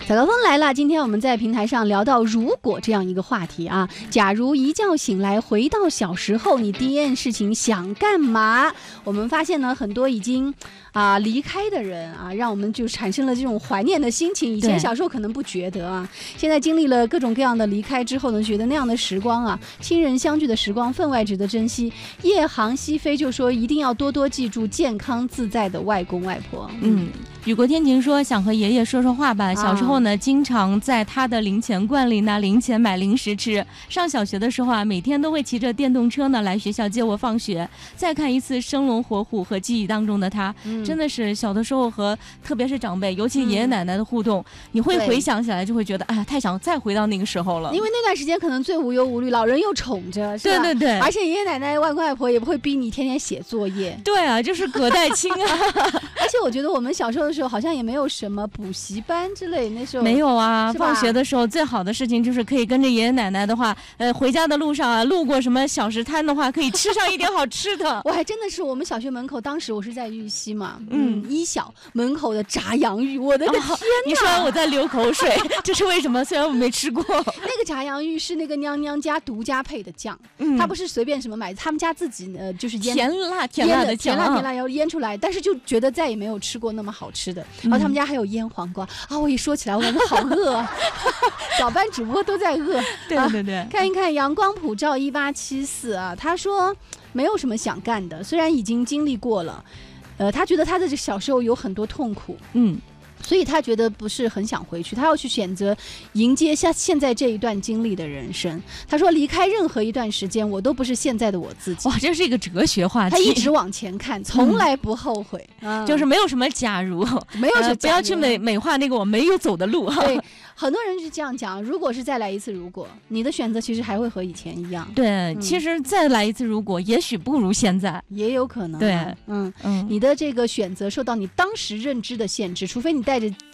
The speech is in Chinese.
早高峰来了，今天我们在平台上聊到如果这样一个话题啊，假如一觉醒来回到小时候，你第一件事情想干嘛？我们发现呢，很多已经离开的人啊，让我们就产生了这种怀念的心情。以前小时候可能不觉得啊，现在经历了各种各样的离开之后呢，觉得那样的时光啊，亲人相聚的时光分外值得珍惜。夜航西飞就说一定要多多记住健康自在的外公外婆。 雨过天晴说想和爷爷说说话吧。小时候呢，经常在他的零钱罐里拿零钱买零食吃。上小学的时候啊，每天都会骑着电动车呢来学校接我放学。再看一次生龙活虎和记忆当中的他，真的是小的时候和特别是长辈，尤其爷爷奶奶的互动，你会回想起来就会觉得，哎呀，太想再回到那个时候了。 因为那段时间可能最无忧无虑，老人又宠着，是吧？ 对对对， 而且爷爷奶奶、外公外婆也不会逼你天天写作业。 对啊，就是隔代亲啊。 而且我觉得我们小时候的时候好像也没有什么补习班之类，那时候没有啊。放学的时候最好的事情就是可以跟着爷爷奶奶的话，回家的路上啊，路过什么小食摊的话，可以吃上一点好吃的。 我还真的是我们小学门口，当时我是在玉溪嘛，一小门口的炸洋芋，我的个天哪！ 你说完我在流口水，这是为什么？虽然我没吃过。 那个炸洋芋是那个娘娘家独家配的酱，它不是随便什么买，他们家自己就是腌甜辣的酱， 甜辣然后腌出来，但是就觉得再也没有吃过那么好吃的。然后他们家还有腌黄瓜啊！我一说起来，我感觉好饿。早班主播都在饿。 对对对， 看一看阳光普照1874啊，他说没有什么想干的，虽然已经经历过了，他觉得他的这小时候有很多痛苦，所以他觉得不是很想回去，他要去选择迎接现在这一段经历的人生。他说离开任何一段时间，我都不是现在的我自己。 哇，这是一个哲学话题。 他一直往前看，从来不后悔， 就是没有什么假如， 没有什么不要去美化那个我没有走的路。 对，很多人是这样讲，如果是再来一次如果，你的选择其实还会和以前一样。 对，其实再来一次如果，也许不如现在， 也有可能。 对， 你的这个选择受到你当时认知的限制，除非你带着